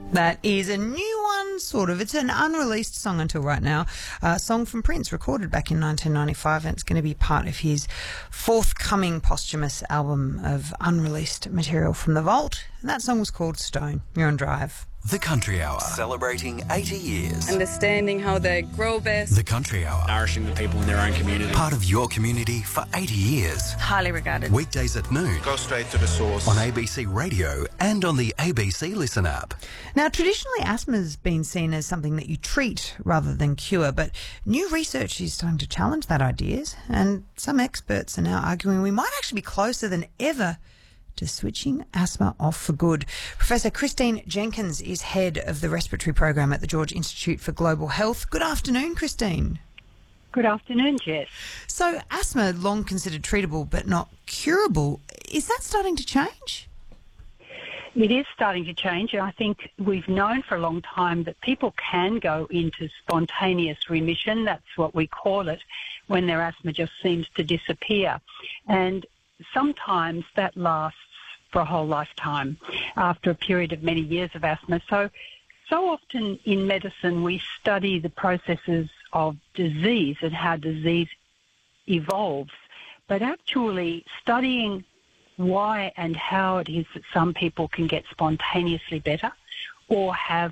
That is a new one, sort of. It's an unreleased song until right now. A song from Prince, recorded back in 1995, and it's going to be part of his forthcoming posthumous album of unreleased material from the vault. And that song was called Stone. You're on Drive. The Country Hour, celebrating 80 years. Understanding how they grow best. The Country Hour, nourishing the people in their own community. part of your community for 80 years. Highly regarded. Weekdays at noon. Go straight to the source. On ABC Radio and on the ABC Listen app. Now, traditionally, asthma's been seen as something that you treat rather than cure, but new research is starting to challenge that idea, and some experts are now arguing we might actually be closer than ever to switching asthma off for good. Professor Christine Jenkins is head of the respiratory program at the George Institute for Global Health. Good afternoon, Christine. Good afternoon, Jess. So, asthma, long considered treatable but not curable, is that starting to change? It is starting to change, and I think we've known for a long time that people can go into spontaneous remission. That's what we call it, when their asthma just seems to disappear. And sometimes that lasts for a whole lifetime after a period of many years of asthma. So often in medicine we study the processes of disease and how disease evolves, but actually studying why and how it is that some people can get spontaneously better or have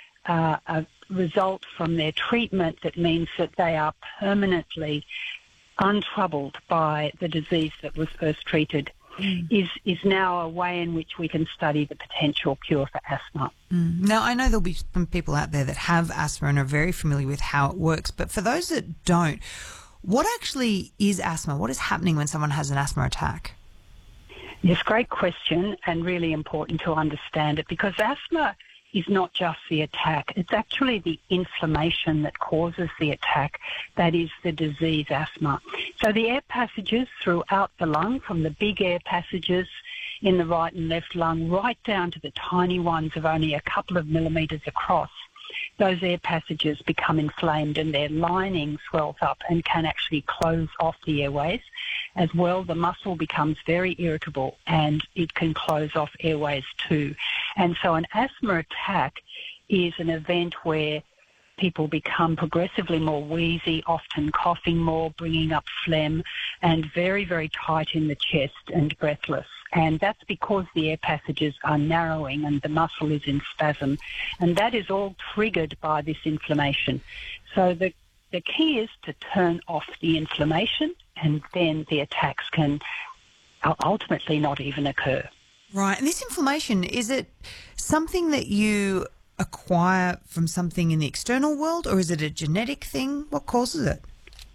a result from their treatment that means that they are permanently untroubled by the disease that was first treated is now a way in which we can study the potential cure for asthma. Now, I know there'll be some people out there that have asthma and are very familiar with how it works, but for those that don't, what actually is asthma? What is happening when someone has an asthma attack? Yes, great question, and really important to understand it, because asthma is not just the attack. It's actually the inflammation that causes the attack that is the disease asthma. So the air passages throughout the lung, from the big air passages in the right and left lung right down to the tiny ones of only a couple of millimetres across, those air passages become inflamed and their lining swells up and can actually close off the airways. As well, the muscle becomes very irritable and it can close off airways too. And so an asthma attack is an event where people become progressively more wheezy, often coughing more, bringing up phlegm, and very, very tight in the chest and breathless. And that's because the air passages are narrowing and the muscle is in spasm. And that is all triggered by this inflammation. So the key is to turn off the inflammation, and then the attacks can ultimately not even occur. Right. And this inflammation, is it something that you acquire from something in the external world, or is it a genetic thing? What causes it?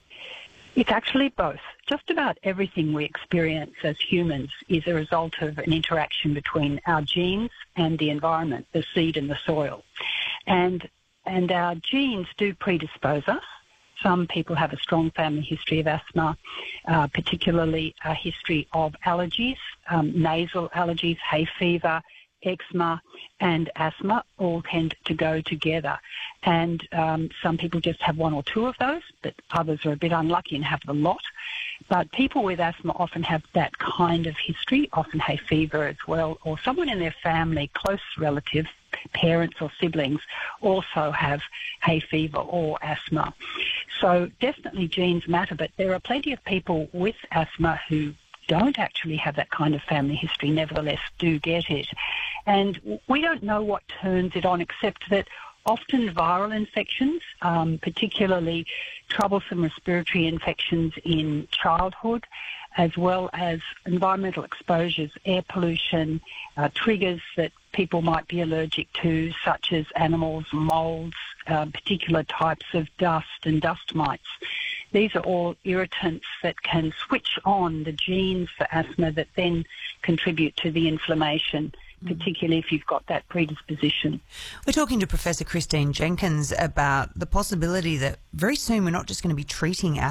It's actually both. Just about everything we experience as humans is a result of an interaction between our genes and the environment, the seed and the soil. And our genes do predispose us. Some people have a strong family history of asthma, particularly a history of allergies, nasal allergies, hay fever, eczema and asthma all tend to go together. And some people just have one or two of those, but others are a bit unlucky and have the lot. But people with asthma often have that kind of history, often hay fever as well, or someone in their family, close relative, parents or siblings, also have hay fever or asthma. So definitely genes matter, but there are plenty of people with asthma who don't actually have that kind of family history, nevertheless do get it. And we don't know what turns it on, except that often viral infections, particularly troublesome respiratory infections in childhood, as well as environmental exposures, air pollution, triggers that people might be allergic to, such as animals, molds, particular types of dust and dust mites. These are all irritants that can switch on the genes for asthma that then contribute to the inflammation, particularly if you've got that predisposition. We're talking to Professor Christine Jenkins about the possibility that very soon we're not just going to be treating